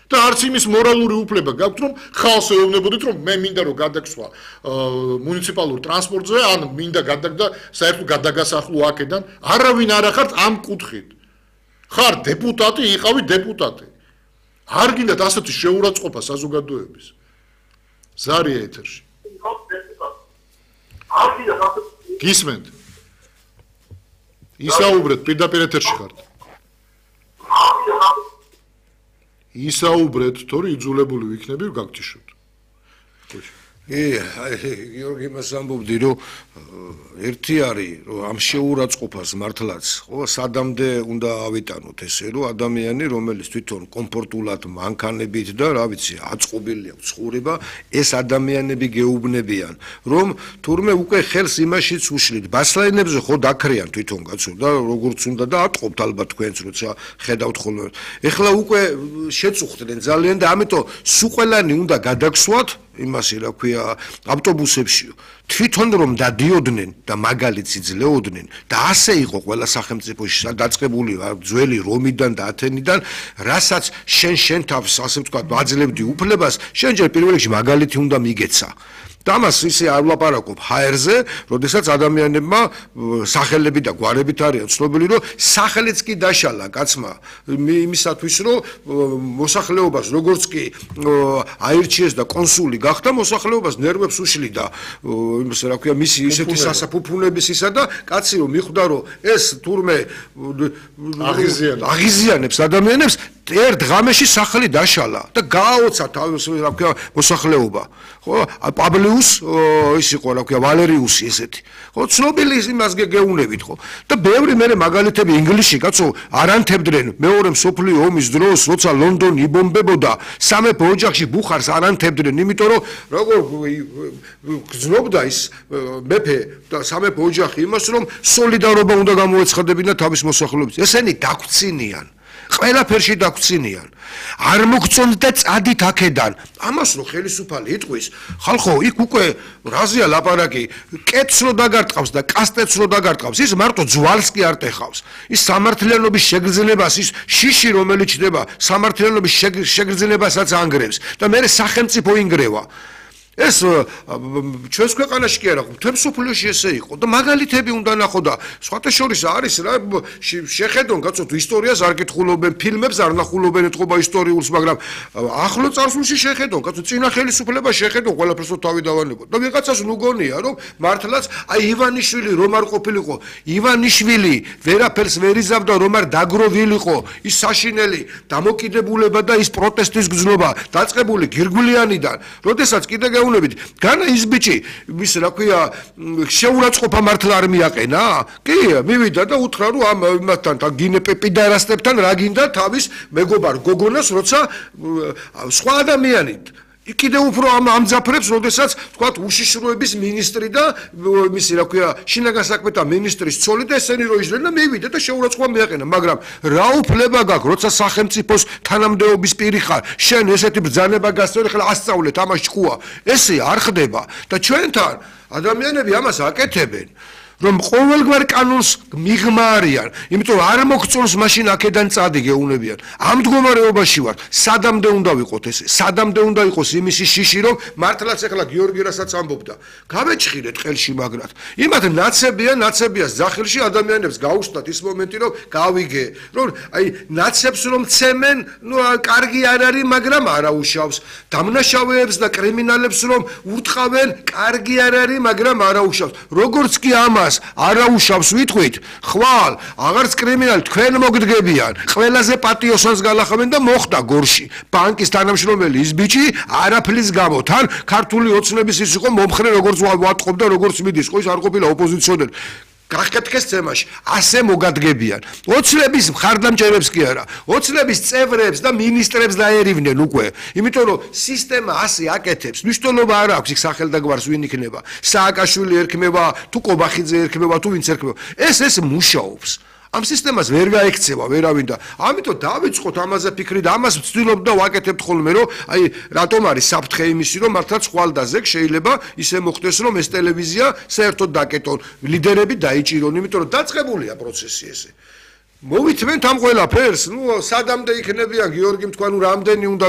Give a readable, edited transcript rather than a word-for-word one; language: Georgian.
და არც იმის მორალური უფლება გაქვთ, რომ ხალხს ეუბნებოდეთ, რომ მე მინდა რომ გადაგსვა მუნიციპალურ ტრანსპორტზე, ან მინდა გადაგდა საერთო გადაგასახლო აქედან, არავინ არ ახართ ამ კუთხით. ხარ დეპუტატი, იყავი დეპუტატი. არ გინდათ ასეთი შეურაცხყოფა საზოგადოების. ზარია ეთერში. გისმენთ? ისაუბრეთ, პირდაპირ ეთერში ხართ. ისაუბრეთ, თორე იძულებული ვიქნები გაგთიშოთ. გიორგი მას ამბობდი, რომ ერთი არის, რომ ამ შეურაცხყოფას მართლაც, ხო, სადამდე უნდა ავიტანოთ ესე, რომ ადამიანი, რომელიც თვითონ კომფორტულად მანქანებით და რა ვიცი, აწყობილი აქვს ცხოვრება, ეს ადამიანები გეუბნებიან, რომ თურმე უკვე ხელს იმაშიც უშლით. ბასლაინებზე ხო დაქრიან თვითონ კაცო და როგორც უნდა და ატყობთ ალბათ თქვენც, როცა ხედავთ ხოლმე. ეხლა უკვე შეწუხდნენ ძალიან და ამიტომ სუყელანი უნდა გადაგსვათ იმასე რა ქვია ავტობუსებშიო თვითონ რომ დადიოდნენ და მაგალითს იძლეოდნენ და ასე იყო ყველა სახელმწიფოში დაწყებული ძველი რომიდან და ათენიდან რასაც შენ თავს ასე ვთქვათ ვაძლევდი უფლებას შენ ჯერ პირველ რიგში მაგალითი უნდა მიგეცა და ამას ისე არ ვლაპარაკობ ჰაერზე, როდესაც ადამიანებმა სახელები და გვარებით არიან ცნობილი, რომ სახელიც კი დაშალა კაცმა იმისათვის, რომ მოსახლეობას როგორც კი აირჩიეს და კონსული გახდა, მოსახლეობას ნერვებს უშლიდა იმის რა ქვია, მისი ისეთი სასაფუფუნებისისა და კაცი რომ მიხვდა, რომ ეს თურმე აღიზიანებს ადამიანებს ერთ ღამეში სახლი დაშალა და გააოცა თავის რა ქვია მოსახლეობა ხო პაბლიუს ის იყო რა ქვია ვალერიუსი ესეთი ხო ცნობილი იმას გეუნებით ხო და ბევრი მე მაგალითები ინგლისში კაცო არანთებდნენ მეორე მსოფლიო ომის დროს როცა ლონდონი იბომბებოდა სამეფო ოჯახში ბუხარს არანთებდნენ იმიტომ რომ როგორ გზნობდა ის მეფე და სამეფო ოჯახი იმას რომ სოლიდარობა უნდა გამოეცხადებინა თავის მოსახლეობის ესენი დაგვრცინიან ყველაფერში დაგვრცინიან არ მოგწონდა წადით აქედან ამას რო ხელისუფალი იტყვის ხალხო იქ უკვე რაზეა ლაპარაკი კეთს რო დაგარტყავს და კასტეთს რო დაგარტყავს ის მარტო ძვალს კი არ ტეხავს ის სამართლიანობის შეგრძნებას ის შიში რომელიც ჩდება სამართლიანობის შეგრძნებასაც ანგრევს და მე სახელმწიფო ინგრევა ეს ჩვენს ქვეყანაში კი არა მთელ მსოფლიოში ესე იყო და მაგალითები უნდა ნახო და სხვათა შორის არის რა შეხედონ კაცოთ ისტორიას არ კითხულობენ ფილმებს არ ნახულობენ ეთყობა ისტორიულს მაგრამ ახლო წარსულში შეხედონ კაცო წინა ხელისუფლება შეხედონ ყველაფერს თავი დავანებოთ და ვიღაცას ნუგონია რომ მართლაც აი ივანიშვილი რომ არ ყოფილიყო ივანიშვილი ვერაფერს ვერ იზავდა რომ არ დაგროვილიყო ის საშინელი დამოკიდებულება და ის პროტესტის გზნობა დაწყებული გირგვლიანიდან როდესაც კიდე განა ის ბიჭი ის რა ქვია შეურაცხყოფა მართლა არ მიაყენა კი მივიდა და უთხრა რომ ამ იმასთან პიდარასტებთან რა გინდა თავის მეგობარ გოგონას როცა სხვა ადამიანი კიდევ უფრო ამძაფრებს როდესაც თქვა უშიშროების მინისტრი და მისი რა ქვია შინაგან საქმეთა მინისტრის ცოლი და ესენი რო იჯდნენ და მივიდა და შეურაცხყოფა მიაყენა მაგრამ რა უფლება გაქვს როცა სახელმწიფოს თანამდებობის პირი ხარ შენ ესეთი ბრძანება გასწორე ხლა ასწავლეთ ამას ჭკუა ესე არ ხდება და ჩვენთან ადამიანები ამას აკეთებენ რომ ყოველგვარ კანონს მიღმა არიან იმიტომ არ მოგწონს მაშინ აქედან წადი გეუნებიან ამ მდგომარეობაში ვარ სადამდე უნდა ვიყოთ ესე სადამდე უნდა იყოს იმისი შიში რომ მართლაც ეხლა გიორგი რასაც ამბობდა გავეჭხირეთ ხელში მაგრად იმათ ნაცებია ზახილში ადამიანებს გაუშვათ ის მომენტი რომ გავიგე რომ აი ნაცებს რომ ცემენ ნუ კარგი არ არის მაგრამ არაუშავს დამნაშავეებს და კრიმინალებს რომ ურტყავენ კარგი არ არის მაგრამ არაუშავს როგორც კი ამას არაუშავს ვითყვით ხვალ აღარც კრიმინალი თქვენ მოგდგებიან ყველაზე პატიოსანს გალახავენ და მოხდა გორში ბანკის თანამშრომელი ის ბიჭი არაფლის გამო თან ქართული ოცნების ის იყო მომხრე როგორც ვატყობდა როგორც მიდის ხო ის არ ყოფილა ოპოზიციონერი გახეთქეს თემაში ასე მოგადგებიან ოცნების მხარდამჭერებს კი არა ოცნების წევრებს და მინისტრებს დაერივნენ უკვე იმიტომ რომ სისტემა ასე აკეთებს მნიშვნელობა არ აქვს იქ სახელდაგვარს ვინ იქნება სააკაშვილი ერქმევა თუ კობახიძე ერქმევა თუ ვინც ერქმევა ეს მუშაობს ამ სისტემას ვერ გაექცევა ვერავინ და ამიტომ დავიწყოთ ამაზე ფიქრი და ამას ვცდილობ და ვაკეთებთ ხოლმე რომ აი რატომ არის საფრთხე იმისი რომ მართლაც ხვალდაზე შეიძლება ისე მოხდეს რომ ეს ტელევიზია საერთოდ დაკეტონ ლიდერები დაიჭირონ იმიტომ რომ დაწყებულია პროცესი ესე მოვითმენთ ამ ყველაფერს ნუ სადამდე იქნებიან გიორგიმ თქვა ნუ რამდენი უნდა